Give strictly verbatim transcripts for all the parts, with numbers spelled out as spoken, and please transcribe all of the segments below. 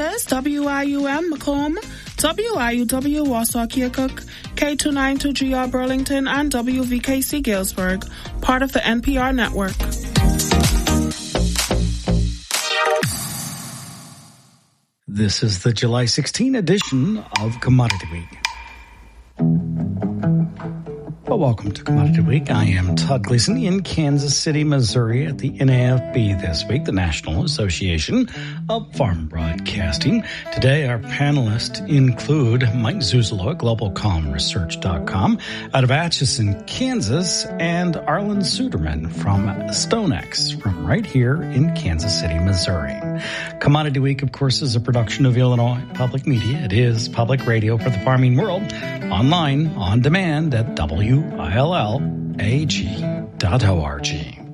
is W I U M Macomb, W I U W Warsaw Keokuk, K two ninety-two G R Burlington, and W V K C Galesburg, part of the N P R network. This is the July sixteenth edition of Commodity Week. Well, welcome to Commodity Week. I am Todd Gleason in Kansas City, Missouri at the N A F B this week, the National Association of Farm Broadcasting. Today, our panelists include Mike Zuzolo at Global Com Research dot com out of Atchison, Kansas, and Arlan Suderman from StoneX from right here in Kansas City, Missouri. Commodity Week, of course, is a production of Illinois Public Media. It is public radio for the farming world, online, on demand at W I L L A G dot org.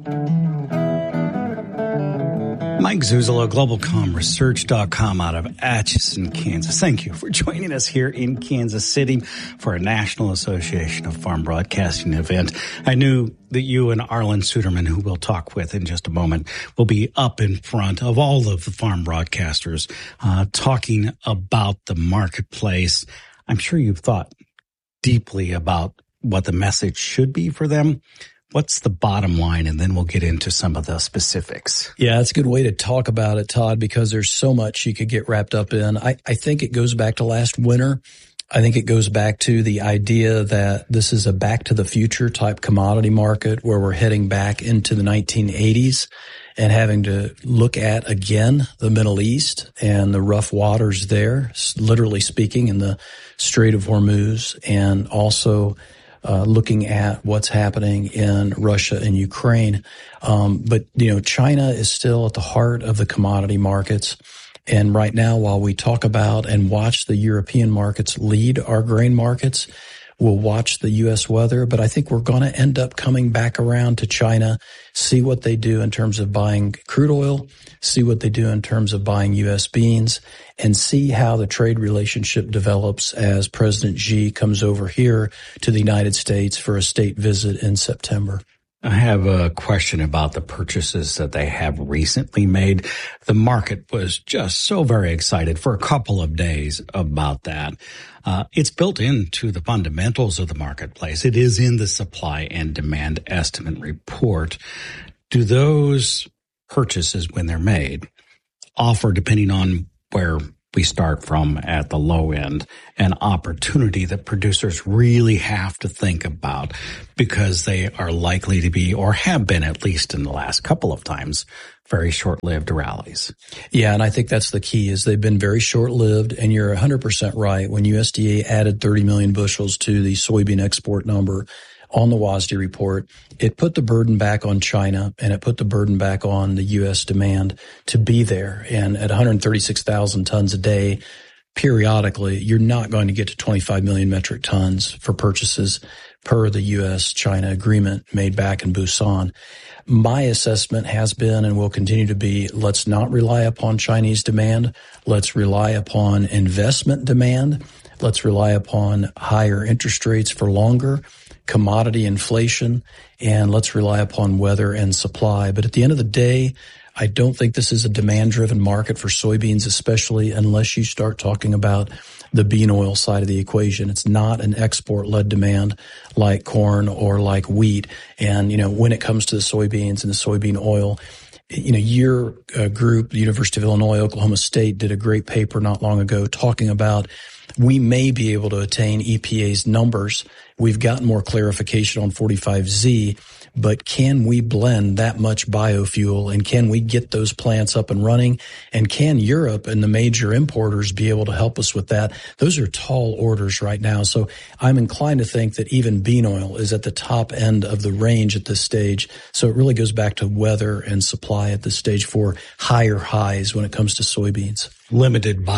Mike Zuzolo, Global Com Research dot com out of Atchison, Kansas. Thank you for joining us here in Kansas City for a National Association of Farm Broadcasting event. I knew that you and Arlan Suderman, who we'll talk with in just a moment, will be up in front of all of the farm broadcasters uh, talking about the marketplace. I'm sure you've thought deeply about what the message should be for them. What's the bottom line? And then we'll get into some of the specifics. Yeah, that's a good way to talk about it, Todd, because there's so much you could get wrapped up in. I, I think it goes back to last winter. I think it goes back to the idea that this is a back to the future type commodity market where we're heading back into the nineteen eighties and having to look at, again, the Middle East and the rough waters there, literally speaking, in the Strait of Hormuz, and also Uh, looking at what's happening in Russia and Ukraine. Um, but, you know, China is still at the heart of the commodity markets. And right now, while we talk about and watch the European markets lead our grain markets, we'll watch the U S weather. But I think we're going to end up coming back around to China, see what they do in terms of buying crude oil, see what they do in terms of buying U S beans, and see how the trade relationship develops as President Xi comes over here to the United States for a state visit in September. I have a question about the purchases that they have recently made. The market was just so very excited for a couple of days about that. Uh, it's built into the fundamentals of the marketplace. It is in the supply and demand estimate report. Do those purchases, when they're made, offer, depending on where we start from at the low end, an opportunity that producers really have to think about because they are likely to be, or have been at least in the last couple of times, very short-lived rallies? Yeah, and I think that's the key, is they've been very short-lived, and you're one hundred percent right. When U S D A added thirty million bushels to the soybean export number on the W A S D report, it put the burden back on China, and it put the burden back on the U S demand to be there. And at one hundred thirty-six thousand tons a day, periodically, you're not going to get to twenty-five million metric tons for purchases per the U S China agreement made back in Busan. My assessment has been and will continue to be, let's not rely upon Chinese demand. Let's rely upon investment demand. Let's rely upon higher interest rates for longer, commodity inflation, and let's rely upon weather and supply. But at the end of the day, I don't think this is a demand-driven market for soybeans, especially unless you start talking about the bean oil side of the equation. It's not an export-led demand like corn or like wheat. And, you know, when it comes to the soybeans and the soybean oil, you know, your uh, group, the University of Illinois, Oklahoma State, did a great paper not long ago talking about we may be able to attain E P A's numbers. We've gotten more clarification on forty-five Z, but can we blend that much biofuel, and can we get those plants up and running? And can Europe and the major importers be able to help us with that? Those are tall orders right now. So I'm inclined to think that even bean oil is at the top end of the range at this stage. So it really goes back to weather and supply at this stage for higher highs when it comes to soybeans. Limited by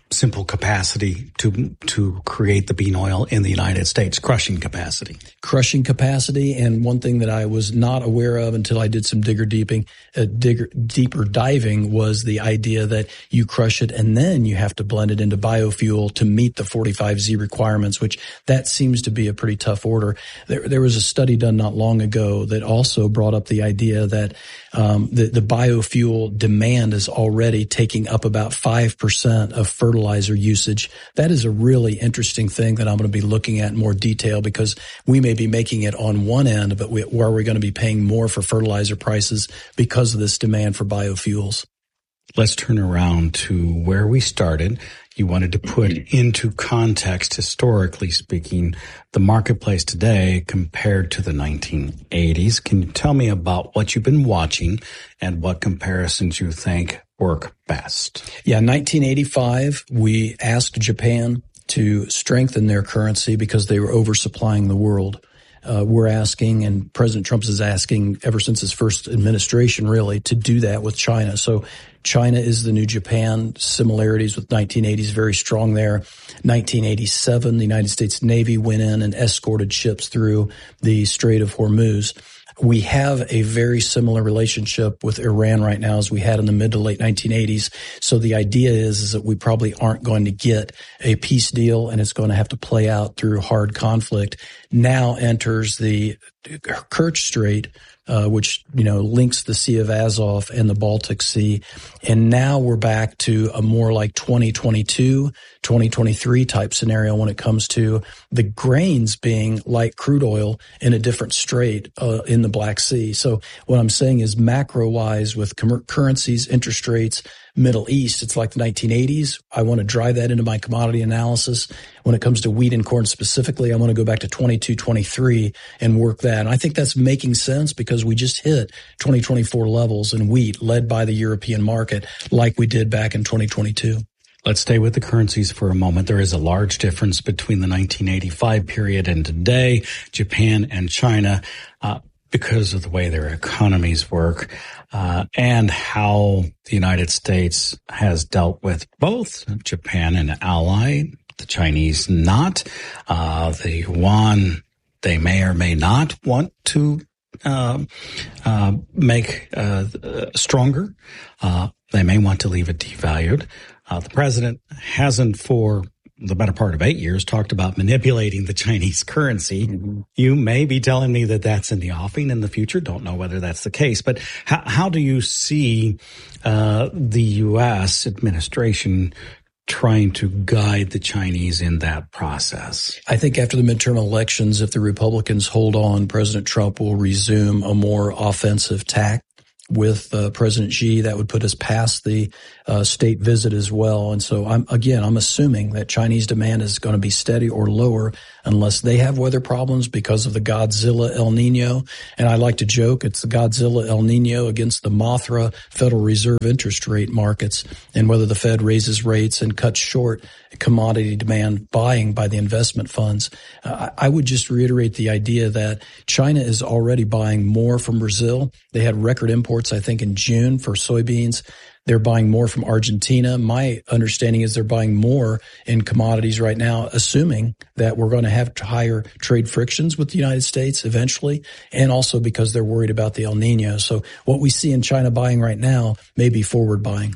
simple capacity to to create the bean oil in the United States, crushing capacity. Crushing capacity, and one thing that I was not aware of until I did some digger deeping, uh, digger, deeper diving was the idea that you crush it and then you have to blend it into biofuel to meet the forty-five Z requirements, which that seems to be a pretty tough order. There, there was a study done not long ago that also brought up the idea that um, the, the biofuel demand is already taking up about five percent of fertilizer usage. That is a really interesting thing that I'm going to be looking at in more detail, because we may be making it on one end, but we, where we're going to be paying more for fertilizer prices because of this demand for biofuels. Let's turn around to where we started. You wanted to put into context, historically speaking, the marketplace today compared to the nineteen eighties. Can you tell me about what you've been watching and what comparisons you think work best? Yeah, nineteen eighty-five, we asked Japan to strengthen their currency because they were oversupplying the world. Uh, we're asking, and President Trump is asking ever since his first administration, really, to do that with China. So China is the new Japan. Similarities with nineteen eighties, very strong there. nineteen eighty-seven, the United States Navy went in and escorted ships through the Strait of Hormuz. We have a very similar relationship with Iran right now as we had in the mid to late nineteen eighties. So the idea is, is that we probably aren't going to get a peace deal, and it's going to have to play out through hard conflict. Now enters the Kerch Strait, uh, which, you know, links the Sea of Azov and the Baltic Sea. And now we're back to a more like twenty twenty-two, twenty twenty-three type scenario when it comes to the grains being like crude oil in a different strait uh, in the Black Sea. So what I'm saying is, macro-wise, with com- currencies, interest rates, Middle East, it's like the nineteen eighties. I want to drive that into my commodity analysis. When it comes to wheat and corn specifically, I want to go back to twenty-two, twenty-three and work that. And I think that's making sense because we just hit twenty twenty-four levels in wheat led by the European market like we did back in twenty twenty-two. Let's stay with the currencies for a moment. There is a large difference between the nineteen eighty-five period and today, Japan and China, uh, because of the way their economies work, uh, and how the United States has dealt with both Japan, an ally, the Chinese not, uh, the yuan, they may or may not want to uh, uh, make uh, stronger. Uh, they may want to leave it devalued. Uh, the president hasn't, for the better part of eight years, talked about manipulating the Chinese currency. Mm-hmm. You may be telling me that that's in the offing in the future. Don't know whether that's the case. But how, how do you see uh, the U S administration trying to guide the Chinese in that process? I think after the midterm elections, if the Republicans hold on, President Trump will resume a more offensive tack with uh, President Xi. That would put us past the uh, state visit as well. And so I'm, again, I'm assuming that Chinese demand is going to be steady or lower unless they have weather problems because of the Godzilla El Nino. And I like to joke, it's the Godzilla El Nino against the Mothra Federal Reserve interest rate markets, and whether the Fed raises rates and cuts short commodity demand buying by the investment funds. Uh, I would just reiterate the idea that China is already buying more from Brazil. They had record imports, I think, in June for soybeans. They're buying more from Argentina. My understanding is they're buying more in commodities right now, assuming that we're going to have higher trade frictions with the United States eventually, and also because they're worried about the El Nino. So what we see in China buying right now may be forward buying.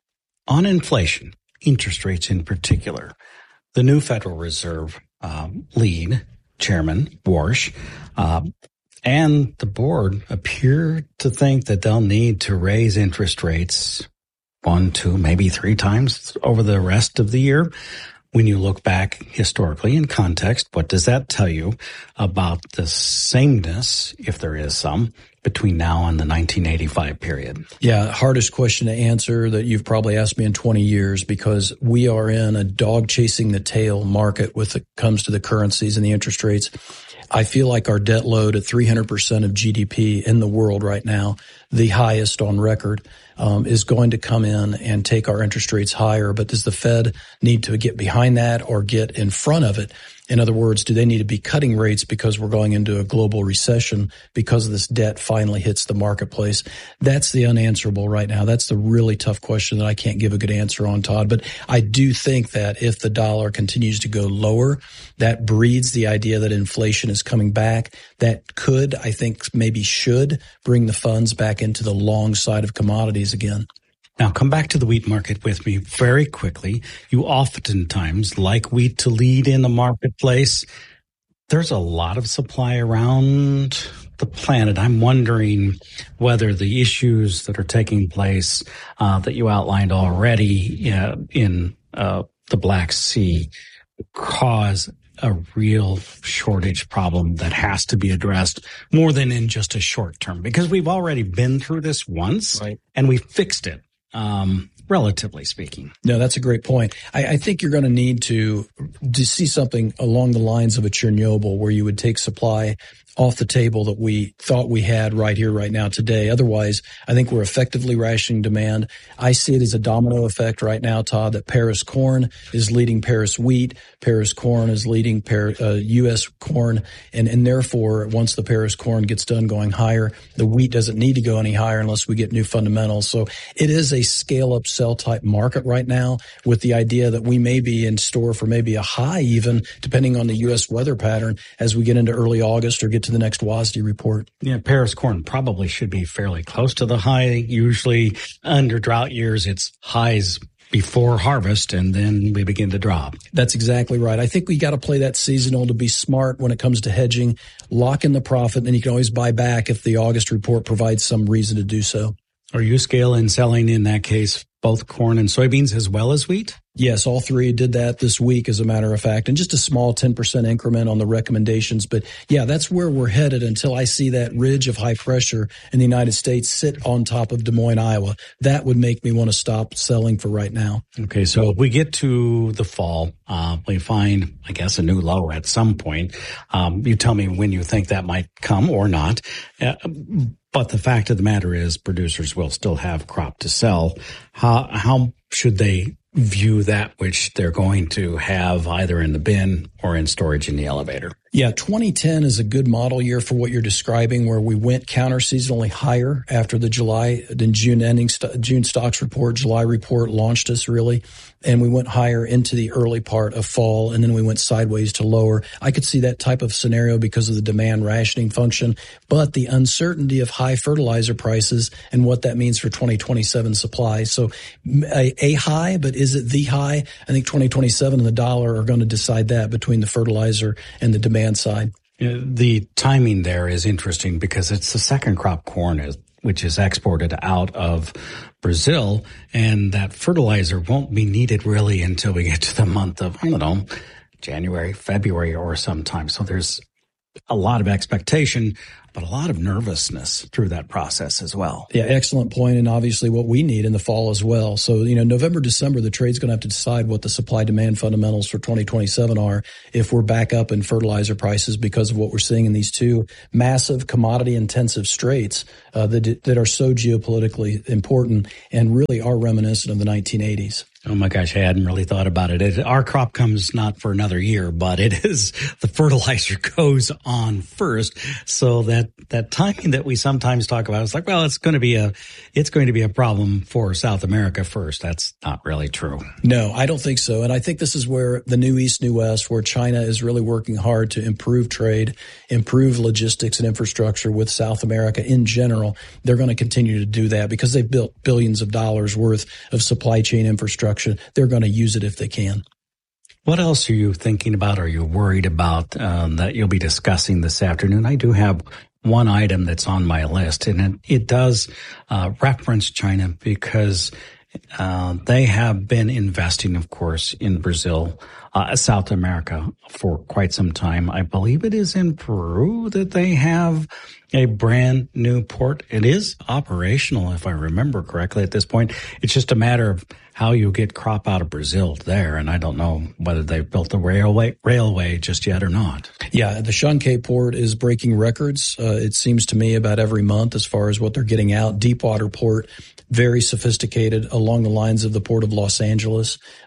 On inflation, interest rates in particular, the new Federal Reserve um, lead, Chairman Warsh, uh, and the board appear to think that they'll need to raise interest rates one, two, maybe three times over the rest of the year. When you look back historically in context, what does that tell you about the sameness, if there is some, between now and the nineteen eighty-five period? Yeah, hardest question to answer that you've probably asked me in twenty years, because we are in a dog chasing the tail market when it comes to the currencies and the interest rates. I feel like our debt load at three hundred percent of G D P in the world right now, the highest on record, um, is going to come in and take our interest rates higher. But does the Fed need to get behind that or get in front of it? In other words, do they need to be cutting rates because we're going into a global recession because this debt finally hits the marketplace? That's the unanswerable right now. That's the really tough question that I can't give a good answer on, Todd. But I do think that if the dollar continues to go lower, that breeds the idea that inflation is coming back. That could, I think, maybe should bring the funds back into the long side of commodities again. Now, come back to the wheat market with me very quickly. You oftentimes like wheat to lead in the marketplace. There's a lot of supply around the planet. I'm wondering whether the issues that are taking place uh, that you outlined already uh, in uh, the Black Sea cause a real shortage problem that has to be addressed more than in just a short term, because we've already been through this once, right, and we fixed it. Um, relatively speaking. No, that's a great point. I, I think you're going to need to, to see something along the lines of a Chernobyl where you would take supply off the table that we thought we had right here, right now, today. Otherwise, I think we're effectively rationing demand. I see it as a domino effect right now, Todd, that Paris corn is leading Paris wheat. Paris corn is leading Paris, uh, U S corn. And, and therefore, once the Paris corn gets done going higher, the wheat doesn't need to go any higher unless we get new fundamentals. So it is a scale-up sell type market right now, with the idea that we may be in store for maybe a high even, depending on the U S weather pattern, as we get into early August or get to the next W A S D report. Yeah, Paris corn probably should be fairly close to the high. Usually under drought years, it's highs before harvest, and then we begin to drop. That's exactly right. I think we got to play that seasonal to be smart when it comes to hedging, lock in the profit, and then you can always buy back if the August report provides some reason to do so. Are you scale and selling in that case both corn and soybeans as well as wheat? Yes, all three did that this week, as a matter of fact, and just a small ten percent increment on the recommendations. But yeah, that's where we're headed until I see that ridge of high pressure in the United States sit on top of Des Moines, Iowa. That would make me want to stop selling for right now. Okay, so if we get to the fall, uh, we find, I guess, a new low at some point. Um, you tell me when you think that might come or not. Uh, But the fact of the matter is producers will still have crop to sell. How, how should they view that which they're going to have either in the bin or in storage in the elevator? Yeah, twenty ten is a good model year for what you're describing, where we went counter-seasonally higher after the July and June ending, June stocks report, July report launched us really, and we went higher into the early part of fall, and then we went sideways to lower. I could see that type of scenario because of the demand rationing function, but the uncertainty of high fertilizer prices and what that means for twenty twenty-seven supply. So a, a high, but is it the high? I think twenty twenty-seven and the dollar are going to decide that between the fertilizer and the demand side. The timing there is interesting because it's the second crop corn is, which is exported out of Brazil, and that fertilizer won't be needed really until we get to the month of, I don't know, January, February or sometime. So there's a lot of expectation, but a lot of nervousness through that process as well. Yeah, excellent point, and obviously what we need in the fall as well. So, you know, November, December, the trade's going to have to decide what the supply-demand fundamentals for twenty twenty-seven are if we're back up in fertilizer prices because of what we're seeing in these two massive commodity-intensive straits uh, that, that are so geopolitically important and really are reminiscent of the nineteen eighties. Oh my gosh, I hadn't really thought about it. it. Our crop comes not for another year, but it is, the fertilizer goes on first. So that, that timing that we sometimes talk about, it's like, well, it's going to be a, it's going to be a problem for South America first. That's not really true. No, I don't think so. And I think this is where the new East, new West, where China is really working hard to improve trade, improve logistics and infrastructure with South America in general. They're going to continue to do that because they've built billions of dollars worth of supply chain infrastructure. They're going to use it if they can. What else are you thinking about? Are you worried about um, that you'll be discussing this afternoon? I do have one item that's on my list, and it, it does uh, reference China because uh, they have been investing, of course, in Brazil, uh, South America for quite some time. I believe it is in Peru that they have a brand new port. It is operational, if I remember correctly at this point. It's just a matter of how you get crop out of Brazil there, and I don't know whether they've built the railway railway just yet or not. Yeah, the Xangai port is breaking records, uh, it seems to me, about every month as far as what they're getting out. Deepwater port, very sophisticated, along the lines of the port of Los Angeles. Uh,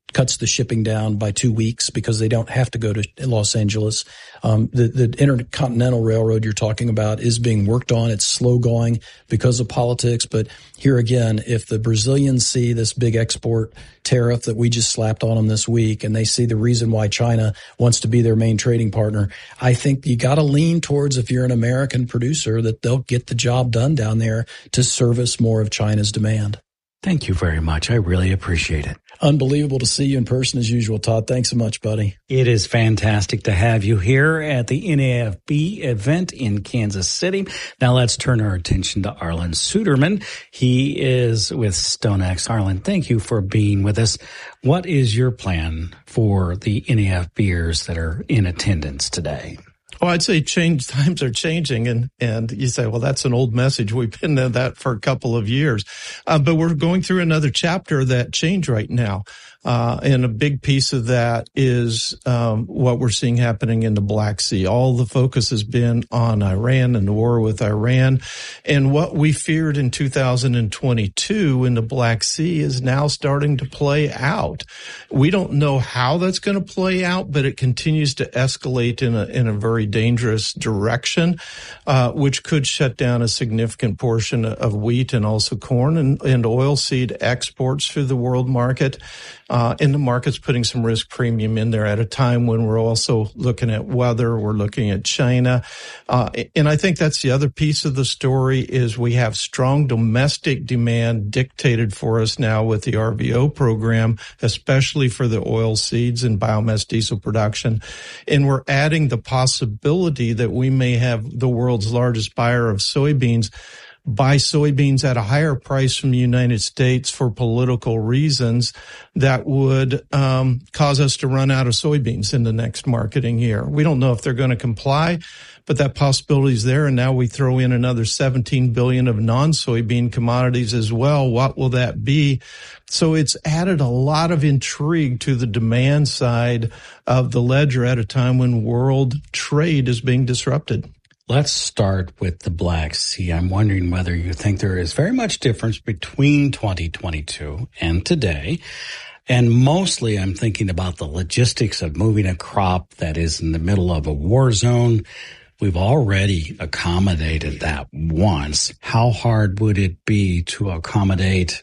cuts the shipping down by two weeks because they don't have to go to Los Angeles. Um, the, the Intercontinental Railroad you're talking about is being worked on. It's slow going because of politics. But here again, if the Brazilians see this big export tariff that we just slapped on them this week, and they see the reason why China wants to be their main trading partner, I think you got to lean towards, if you're an American producer, that they'll get the job done down there to service more of China's demand. Thank you very much. I really appreciate it. Unbelievable to see you in person as usual, Todd. Thanks so much, buddy. It is fantastic to have you here at the N A F B event in Kansas City. Now let's turn our attention to Arlan Suderman. He is with StoneX. Arlan, thank you for being with us. What is your plan for the N A F Bers that are in attendance today? Oh, I'd say change times are changing, and and you say, well, that's an old message. We've been in that for a couple of years, uh, but we're going through another chapter of that change right now. Uh, and a big piece of that is um, what we're seeing happening in the Black Sea. All the focus has been on Iran and the war with Iran. And what we feared in two thousand twenty-two in the Black Sea is now starting to play out. We don't know how that's going to play out, but it continues to escalate in a, in a very dangerous direction, uh, which could shut down a significant portion of wheat and also corn and, and oilseed exports through the world market. Uh, and the market's putting some risk premium in there at a time when we're also looking at weather, we're looking at China. Uh, and I think that's the other piece of the story is we have strong domestic demand dictated for us now with the R V O program, especially for the oil seeds and biomass diesel production. And we're adding the possibility that we may have the world's largest buyer of soybeans buy soybeans at a higher price from the United States for political reasons that would um, cause us to run out of soybeans in the next marketing year. We don't know if they're going to comply, but that possibility is there. And now we throw in another seventeen billion dollars of non-soybean commodities as well. What will that be? So it's added a lot of intrigue to the demand side of the ledger at a time when world trade is being disrupted. Let's start with the Black Sea. I'm wondering whether you think there is very much difference between twenty twenty-two and today. And mostly I'm thinking about the logistics of moving a crop that is in the middle of a war zone. We've already accommodated that once. How hard would it be to accommodate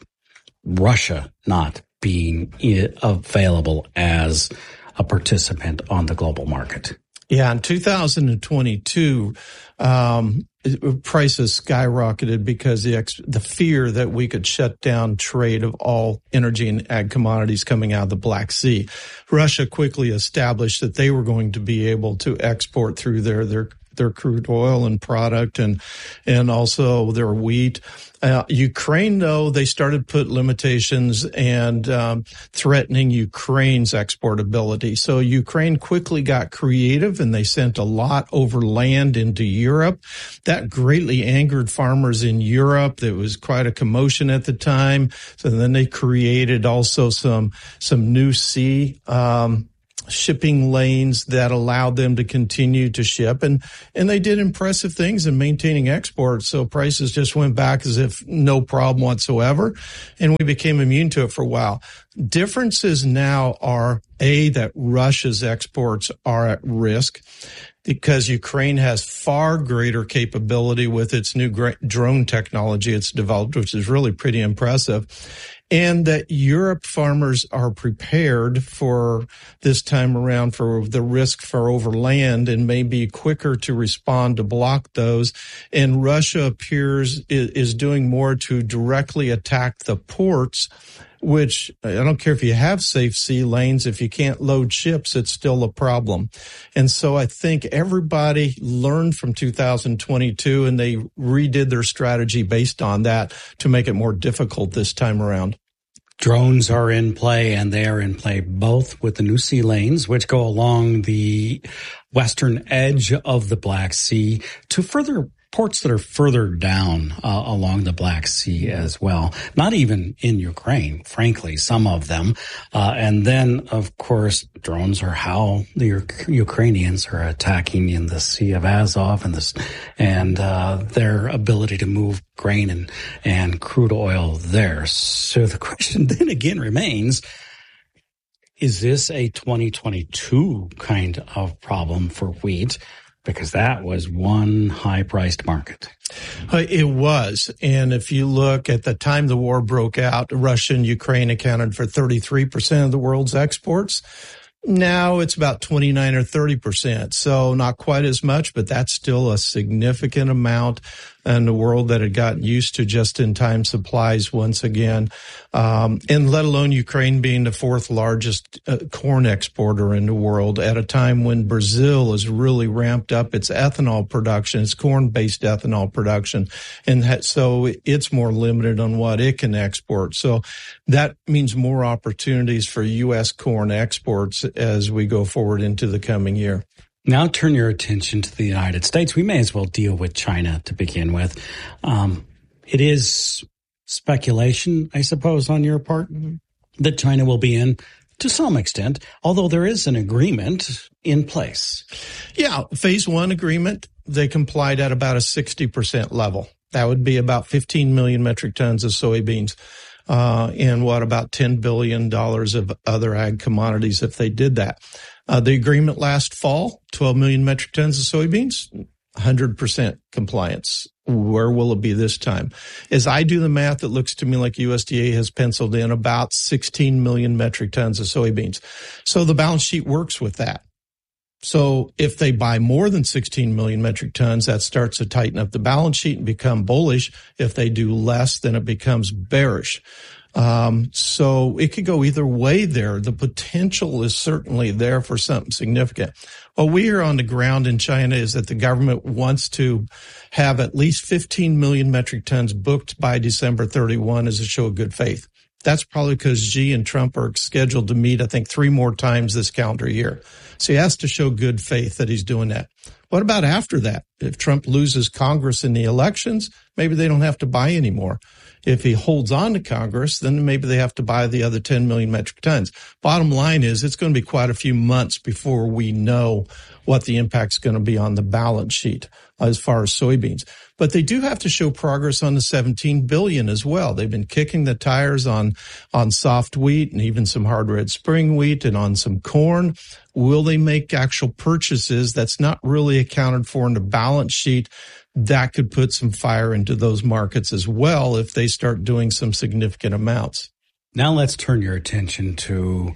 Russia not being available as a participant on the global market? Yeah, in two thousand twenty-two, um, prices skyrocketed because the ex- the fear that we could shut down trade of all energy and ag commodities coming out of the Black Sea. Russia quickly established that they were going to be able to export through their their their crude oil and product and and also their wheat. Uh, Ukraine, though, they started put limitations and um, threatening Ukraine's exportability. So Ukraine quickly got creative and they sent a lot over land into Europe. That greatly angered farmers in Europe. There was quite a commotion at the time. So then they created also some some new sea um shipping lanes that allowed them to continue to ship. And, and they did impressive things in maintaining exports. So prices just went back as if no problem whatsoever. And we became immune to it for a while. Differences now are, A, that Russia's exports are at risk because Ukraine has far greater capability with its new drone technology it's developed, which is really pretty impressive. And that Europe farmers are prepared for this time around for the risk for overland and may be quicker to respond to block those. And Russia appears is doing more to directly attack the ports, which I don't care if you have safe sea lanes. If you can't load ships, it's still a problem. And so I think everybody learned from two thousand twenty-two and they redid their strategy based on that to make it more difficult this time around. Drones are in play, and they are in play both with the new sea lanes, which go along the western edge of the Black Sea to further ports that are further down uh, along the Black Sea as well. Not even in Ukraine, frankly, some of them. Uh, and then, of course, drones are how the U- Ukrainians are attacking in the Sea of Azov and this, and uh, their ability to move grain and, and crude oil there. So the question then again remains, Is this a twenty twenty-two kind of problem for wheat? Because that was one high-priced market. Uh, it was. And if you look at the time the war broke out, Russia and Ukraine accounted for thirty-three percent of the world's exports. Now it's about twenty-nine or thirty percent. So not quite as much, but that's still a significant amount in the world that had gotten used to just-in-time supplies once again. Um, and let alone Ukraine being the fourth largest uh, corn exporter in the world at a time when Brazil has really ramped up its ethanol production, its corn-based ethanol production. And ha- so it's more limited on what it can export. So that means more opportunities for U S corn exports as we go forward into the coming year. Now turn your attention to the United States. We may as well deal with China to begin with. Um, it is speculation, I suppose, on your part, that China will be in to some extent, although there is an agreement in place. Yeah, phase one agreement, they complied at about a sixty percent level. That would be about fifteen million metric tons of soybeans. Uh, and what, about ten billion dollars of other ag commodities if they did that. Uh, the agreement last fall, twelve million metric tons of soybeans, one hundred percent compliance. Where will it be this time? As I do the math, it looks to me like U S D A has penciled in about sixteen million metric tons of soybeans. So the balance sheet works with that. So if they buy more than sixteen million metric tons, that starts to tighten up the balance sheet and become bullish. If they do less, then it becomes bearish. Um, so it could go either way there. The potential is certainly there for something significant. What we hear on the ground in China is that the government wants to have at least fifteen million metric tons booked by December thirty-first as a show of good faith. That's probably because Xi and Trump are scheduled to meet, I think, three more times this calendar year. So he has to show good faith that he's doing that. What about after that? If Trump loses Congress in the elections, maybe they don't have to buy anymore. If he holds on to Congress, then maybe they have to buy the other ten million metric tons. Bottom line is it's going to be quite a few months before we know what the impact's going to be on the balance sheet as far as soybeans. But they do have to show progress on the seventeen billion as well. They've been kicking the tires on, on soft wheat and even some hard red spring wheat and on some corn. Will they make actual purchases that's not really accounted for in the balance sheet? That could put some fire into those markets as well if they start doing some significant amounts. Now let's turn your attention to,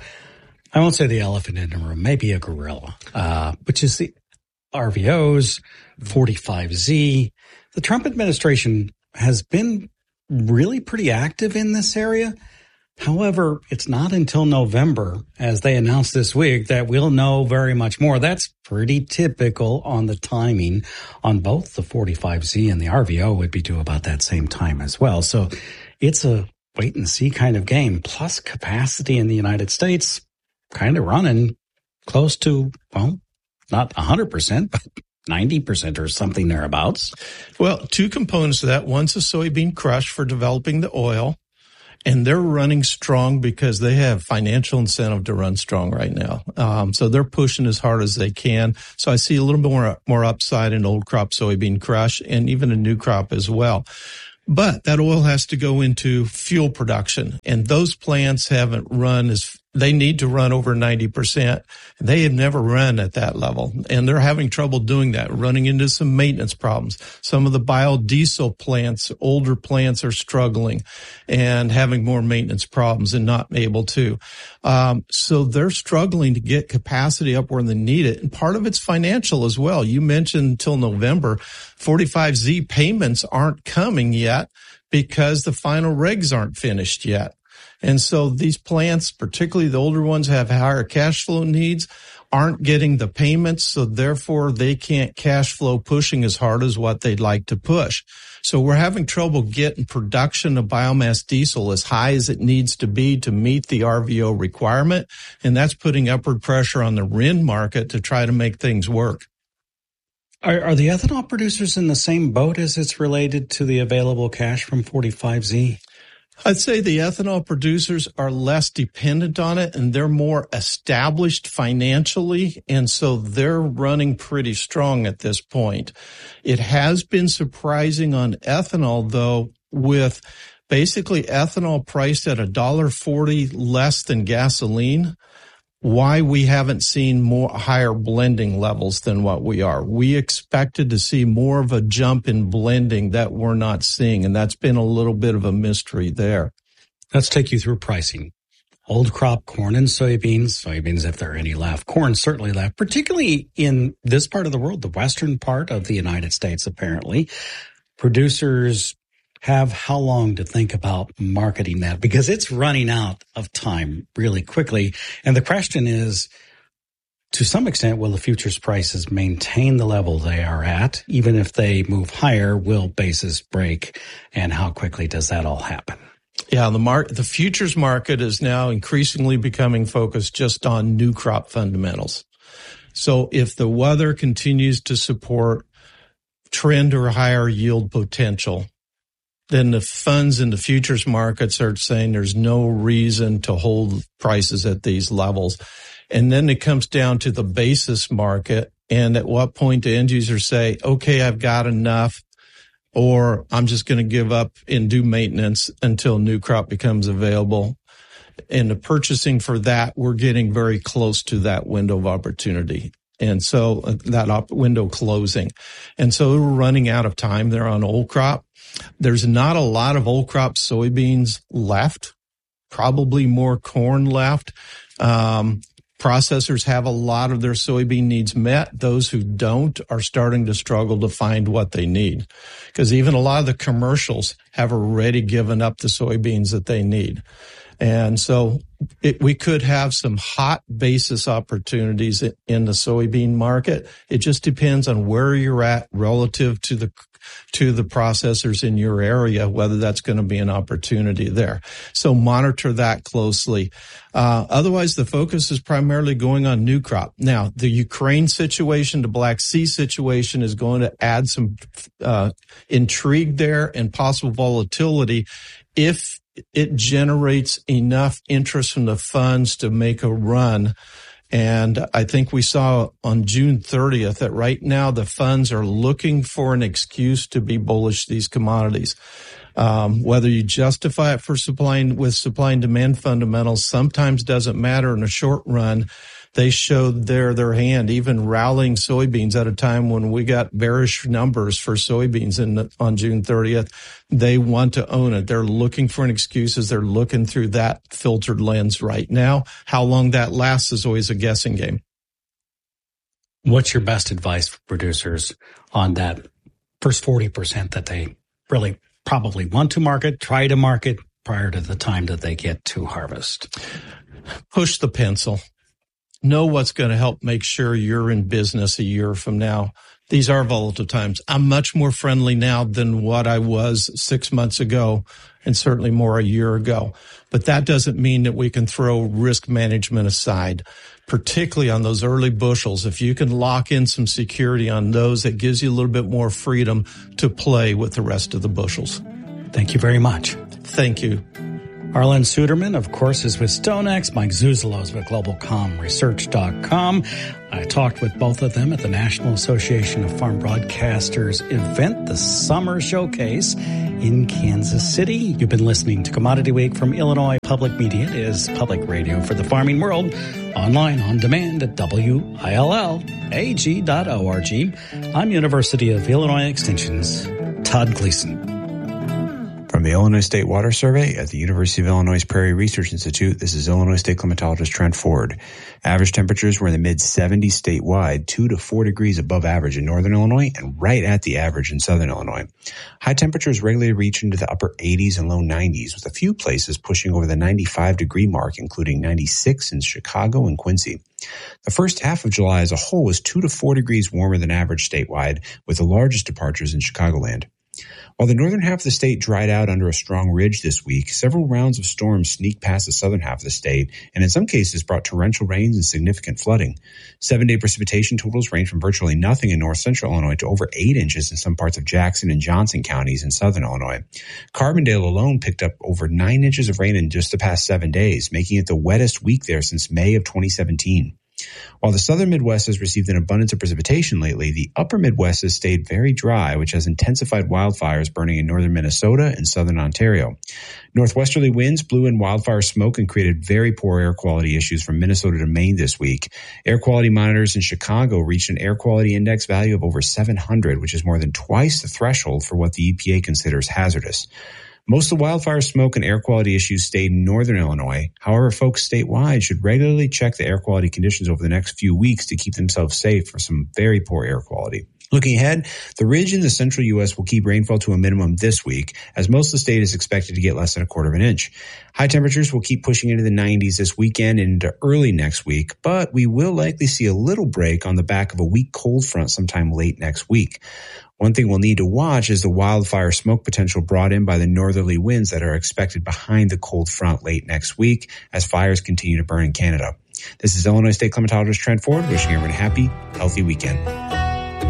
I won't say the elephant in the room, maybe a gorilla, uh, which is the R V Os, forty-five Z. The Trump administration has been really pretty active in this area. However, it's not until November, as they announced this week, that we'll know very much more. That's pretty typical on the timing on both the forty-five Z and the R V O would be due about that same time as well. So it's a wait and see kind of game. Plus capacity in the United States kind of running close to, well, not one hundred percent, but ninety percent or something thereabouts. Well, two components to that. One's a soybean crush for developing the oil. And they're running strong because they have financial incentive to run strong right now. Um, so they're pushing as hard as they can. So I see a little bit more, more upside in old crop soybean crush and even a new crop as well. But that oil has to go into fuel production. And those plants haven't run as they need to run over ninety percent. They have never run at that level, and they're having trouble doing that, running into some maintenance problems. Some of the biodiesel plants, older plants, are struggling and having more maintenance problems and not able to. Um, so they're struggling to get capacity up where they need it, and part of it's financial as well. You mentioned until November, forty-five Z payments aren't coming yet because the final regs aren't finished yet. And so these plants, particularly the older ones, have higher cash flow needs, aren't getting the payments, so therefore they can't cash flow pushing as hard as what they'd like to push. So we're having trouble getting production of biomass diesel as high as it needs to be to meet the R V O requirement, and that's putting upward pressure on the R I N market to try to make things work. Are, are the ethanol producers in the same boat as it's related to the available cash from forty-five Z? I'd say the ethanol producers are less dependent on it, and they're more established financially, and so they're running pretty strong at this point. It has been surprising on ethanol, though, with basically ethanol priced at one dollar forty less than gasoline. why we haven't seen more higher blending levels than what we are. We expected to see more of a jump in blending that we're not seeing, and that's been a little bit of a mystery there. Let's take you through pricing. Old crop corn and soybeans, soybeans if there are any left, corn certainly left, particularly in this part of the world, the western part of the United States, apparently. Producers have how long to think about marketing that? Because it's running out of time really quickly. And the question is, to some extent, will the futures prices maintain the level they are at? Even if they move higher, will basis break? And how quickly does that all happen? Yeah, the mar- the futures market is now increasingly becoming focused just on new crop fundamentals. So if the weather continues to support trend or higher yield potential, then the funds in the futures markets are saying there's no reason to hold prices at these levels. And then it comes down to the basis market. And at what point do end users say, okay, I've got enough, or I'm just going to give up and do maintenance until new crop becomes available. And the purchasing for that, we're getting very close to that window of opportunity. And so that op- window closing. And so we're running out of time there on old crop. There's not a lot of old crop soybeans left, probably more corn left. Um, processors have a lot of their soybean needs met. Those who don't are starting to struggle to find what they need, because even a lot of the commercials have already given up the soybeans that they need. And so it, we could have some hot basis opportunities in the soybean market. It just depends on where you're at relative to the to the processors in your area, whether that's going to be an opportunity there. So monitor that closely. Uh, otherwise, the focus is primarily going on new crop. Now, the Ukraine situation, the Black Sea situation is going to add some uh, intrigue there and possible volatility if it generates enough interest from the funds to make a run. And I think we saw on June thirtieth that right now the funds are looking for an excuse to be bullish these commodities. Um, whether you justify it for supplying with supply and demand fundamentals sometimes doesn't matter in the short run. They showed their, their hand, even rallying soybeans at a time when we got bearish numbers for soybeans in the, on June thirtieth. They want to own it. They're looking for an excuses. They're looking through that filtered lens right now. How long that lasts is always a guessing game. What's your best advice for producers on that first forty percent that they really probably want to market, try to market prior to the time that they get to harvest? Push the pencil. Know what's going to help make sure you're in business a year from now. These are volatile times. I'm much more friendly now than what I was six months ago, and certainly more a year ago. But that doesn't mean that we can throw risk management aside, particularly on those early bushels. If you can lock in some security on those, that gives you a little bit more freedom to play with the rest of the bushels. Thank you very much. Thank you. Arlen Suderman, of course, is with StoneX. Mike Zuzolo is with global com research dot com. I talked with both of them at the National Association of Farm Broadcasters event, the Summer Showcase in Kansas City. You've been listening to Commodity Week from Illinois Public Media. It is public radio for the farming world, online on demand at W I L L A G dot org. I'm University of Illinois Extension's Todd Gleason. From the Illinois State Water Survey at the University of Illinois Prairie Research Institute, this is Illinois State climatologist Trent Ford. Average temperatures were in the mid seventies statewide, two to four degrees above average in northern Illinois and right at the average in southern Illinois. High temperatures regularly reach into the upper eighties and low nineties, with a few places pushing over the ninety-five degree mark, including ninety-six in Chicago and Quincy. The first half of July as a whole was two to four degrees warmer than average statewide, with the largest departures in Chicagoland. While the northern half of the state dried out under a strong ridge this week, several rounds of storms sneaked past the southern half of the state and in some cases brought torrential rains and significant flooding. Seven-day precipitation totals range from virtually nothing in north central Illinois to over eight inches in some parts of Jackson and Johnson counties in southern Illinois. Carbondale alone picked up over nine inches of rain in just the past seven days, making it the wettest week there since May of twenty seventeen. While the southern Midwest has received an abundance of precipitation lately, the upper Midwest has stayed very dry, which has intensified wildfires burning in northern Minnesota and southern Ontario. Northwesterly winds blew in wildfire smoke and created very poor air quality issues from Minnesota to Maine this week. Air quality monitors in Chicago reached an air quality index value of over seven hundred, which is more than twice the threshold for what the E P A considers hazardous. Most of the wildfire smoke and air quality issues stayed in northern Illinois. However, folks statewide should regularly check the air quality conditions over the next few weeks to keep themselves safe from some very poor air quality. Looking ahead, the ridge in the central U S will keep rainfall to a minimum this week, as most of the state is expected to get less than a quarter of an inch. High temperatures will keep pushing into the nineties this weekend and into early next week, but we will likely see a little break on the back of a weak cold front sometime late next week. One thing we'll need to watch is the wildfire smoke potential brought in by the northerly winds that are expected behind the cold front late next week as fires continue to burn in Canada. This is Illinois State climatologist Trent Ford wishing everyone a happy, healthy weekend.